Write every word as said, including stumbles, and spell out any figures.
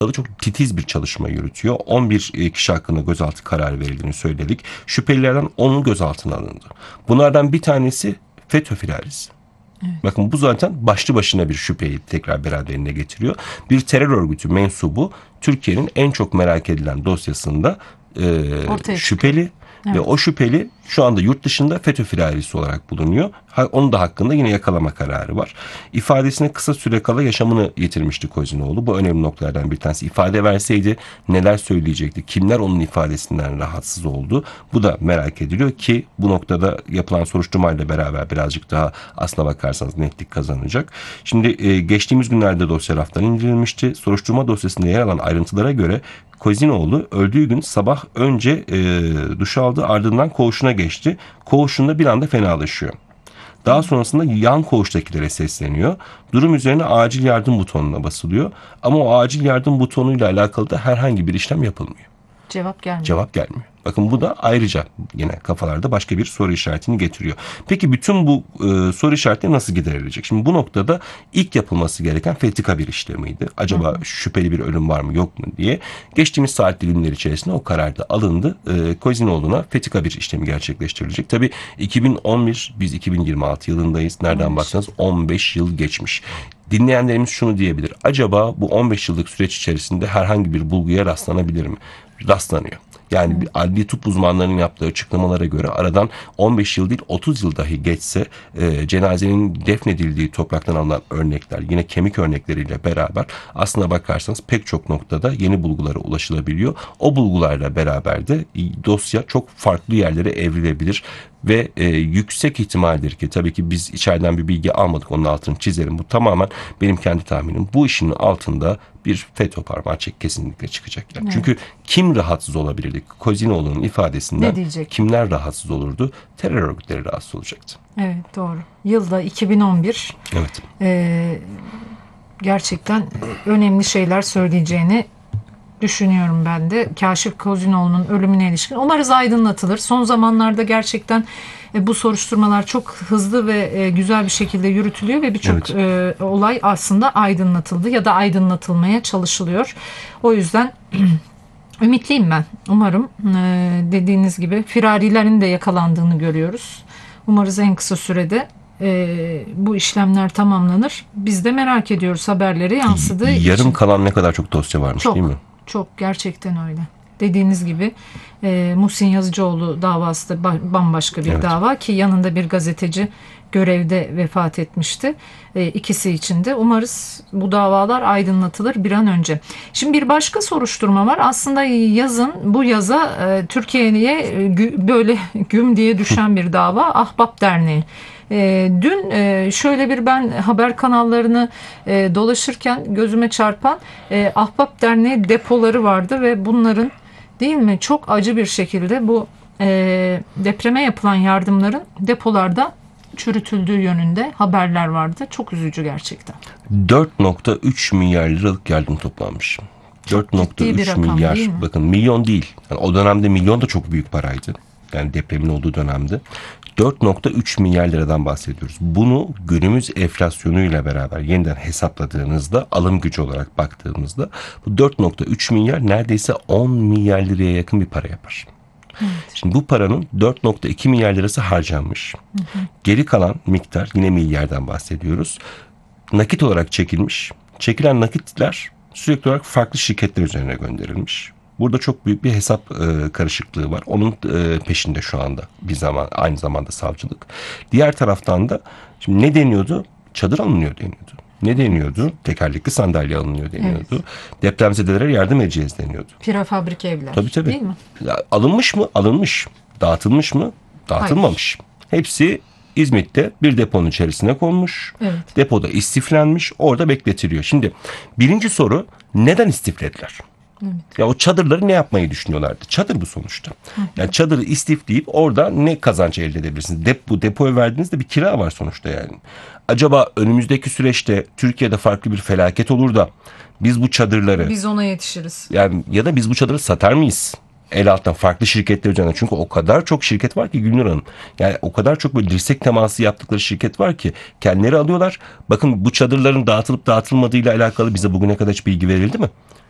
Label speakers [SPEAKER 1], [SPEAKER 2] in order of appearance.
[SPEAKER 1] çok titiz bir çalışma yürütüyor. on bir kişi hakkında gözaltı kararı verildiğini söyledik. Şüphelilerden onun gözaltına alındı. Bunlardan bir tanesi FETÖ firarisi. Evet. Bakın bu zaten başlı başına bir şüpheyi tekrar beraberinde getiriyor. Bir terör örgütü mensubu Türkiye'nin en çok merak edilen dosyasında e, şüpheli. Evet. Ve o şüpheli şu anda yurt dışında FETÖ firarisi olarak bulunuyor. Onun da hakkında yine yakalama kararı var. İfadesine kısa süre kala yaşamını yitirmişti Kozinoğlu. Bu önemli noktalardan bir tanesi. İfade verseydi neler söyleyecekti? Kimler onun ifadesinden rahatsız oldu? Bu da merak ediliyor ki bu noktada yapılan soruşturmayla beraber birazcık daha aslına bakarsanız netlik kazanacak. Şimdi e, geçtiğimiz günlerde dosya raftan indirilmişti. Soruşturma dosyasında yer alan ayrıntılara göre Kozinoğlu öldüğü gün sabah önce e, duş aldı, ardından koğuşuna geçti. Koğuşunda bir anda fenalaşıyor. Daha sonrasında yan koğuştakilere sesleniyor. Durum üzerine acil yardım butonuna basılıyor. Ama o acil yardım butonuyla alakalı da herhangi bir işlem yapılmıyor.
[SPEAKER 2] Cevap gelmiyor.
[SPEAKER 1] Cevap gelmiyor. Bakın bu da ayrıca yine kafalarda başka bir soru işaretini getiriyor. Peki bütün bu e, soru işaretleri nasıl giderilecek? Şimdi bu noktada ilk yapılması gereken fetika bir işlemiydi. Acaba hı hı. şüpheli bir ölüm var mı yok mu diye. Geçtiğimiz saat dilimleri içerisinde o karar da alındı. E, Kozinoğlu'na fetika bir işlemi gerçekleştirilecek. Tabii iki bin on bir, biz iki bin yirmi altı yılındayız. Nereden baksanız on beş yıl geçmiş. Dinleyenlerimiz şunu diyebilir. Acaba bu on beş yıllık süreç içerisinde herhangi bir bulguya rastlanabilir mi? Rastlanıyor. Yani bir adli tıp uzmanlarının yaptığı açıklamalara göre aradan on beş yıl değil otuz yıl dahi geçse e, cenazenin defnedildiği topraktan alınan örnekler yine kemik örnekleriyle beraber aslına bakarsanız pek çok noktada yeni bulgulara ulaşılabiliyor. O bulgularla beraber de dosya çok farklı yerlere evrilebilir. Ve e, yüksek ihtimaldir ki tabii ki biz içeriden bir bilgi almadık, onun altını çizelim. Bu tamamen benim kendi tahminim. Bu işin altında bir FETÖ parmağı çek kesinlikle çıkacak. Yani. Evet. Çünkü kim rahatsız olabilirdi? Kozinoğlu'nun ifadesinden kimler rahatsız olurdu? Terör örgütleri rahatsız olacaktı.
[SPEAKER 2] Evet doğru. Yılda iki bin on bir.
[SPEAKER 1] Evet.
[SPEAKER 2] E, gerçekten önemli şeyler söyleyeceğini düşünüyorum ben de. Kaşif Kozinoğlu'nun ölümüne ilişkin. Umarız aydınlatılır. Son zamanlarda gerçekten e, bu soruşturmalar çok hızlı ve e, güzel bir şekilde yürütülüyor ve birçok evet. e, olay aslında aydınlatıldı ya da aydınlatılmaya çalışılıyor. O yüzden ümitliyim ben. Umarım e, dediğiniz gibi firarilerin de yakalandığını görüyoruz. Umarız en kısa sürede e, bu işlemler tamamlanır. Biz de merak ediyoruz, haberlere yansıdığı
[SPEAKER 1] Yarım
[SPEAKER 2] için.
[SPEAKER 1] kalan ne kadar çok dosya varmış
[SPEAKER 2] çok.
[SPEAKER 1] değil mi?
[SPEAKER 2] Çok gerçekten öyle. Dediğiniz gibi e, Muhsin Yazıcıoğlu davası da bambaşka bir evet. dava ki yanında bir gazeteci görevde vefat etmişti. E, ikisi için de umarız bu davalar aydınlatılır bir an önce. Şimdi bir başka soruşturma var. Aslında yazın bu yaza e, Türkiye'ye gü, böyle güm diye düşen bir dava. Ahbap Derneği. E, dün e, şöyle bir ben haber kanallarını e, dolaşırken gözüme çarpan e, Ahbap Derneği depoları vardı ve bunların değil mi çok acı bir şekilde bu e, depreme yapılan yardımların depolarda çürütüldüğü yönünde haberler vardı. Çok üzücü gerçekten.
[SPEAKER 1] dört nokta üç milyar liralık yardım toplanmış. dört nokta üç milyar bakın milyon değil. Yani o dönemde milyon da çok büyük paraydı. Yani depremin olduğu dönemde. dört nokta üç milyar liradan bahsediyoruz. Bunu günümüz enflasyonuyla beraber yeniden hesapladığınızda, alım gücü olarak baktığımızda bu dört nokta üç milyar neredeyse on milyar liraya yakın bir para yapar. Evet. Şimdi bu paranın dört nokta iki milyar lirası harcanmış. Hı hı. Geri kalan miktar yine milyardan bahsediyoruz. Nakit olarak çekilmiş. Çekilen nakitler sürekli olarak farklı şirketler üzerine gönderilmiş. Burada çok büyük bir hesap e, karışıklığı var. Onun e, peşinde şu anda bir zaman aynı zamanda savcılık. Diğer taraftan da şimdi ne deniyordu? Çadır alınıyor deniyordu. Ne deniyordu? Tekerlekli sandalye alınıyor deniyordu. Evet. Depremzedelere yardım edeceğiz deniyordu.
[SPEAKER 2] Prefabrik evler.
[SPEAKER 1] Tabii tabii.
[SPEAKER 2] Değil mi?
[SPEAKER 1] Alınmış mı? Alınmış. Dağıtılmış mı? Dağıtılmamış. Hayır. Hepsi İzmit'te bir deponun içerisine konmuş. Evet. Depoda istiflenmiş. Orada bekletiliyor. Şimdi birinci soru neden istiflediler? Evet. Ya o çadırları ne yapmayı düşünüyorlardı? Çadır bu sonuçta. Hı hı. Yani çadırı istifleyip orada ne kazanç elde edebilirsiniz? Dep bu depoya verdiğinizde bir kira var sonuçta yani. Acaba önümüzdeki süreçte Türkiye'de farklı bir felaket olur da biz bu çadırları...
[SPEAKER 2] Biz ona yetişiriz.
[SPEAKER 1] Yani ya da biz bu çadırı satar mıyız? El alttan farklı şirketler üzerinden. Çünkü o kadar çok şirket var ki Gülnur Hanım. Yani o kadar çok böyle dirsek teması yaptıkları şirket var ki kendileri alıyorlar. Bakın bu çadırların dağıtılıp dağıtılmadığıyla alakalı bize bugüne kadar hiç bilgi verildi mi?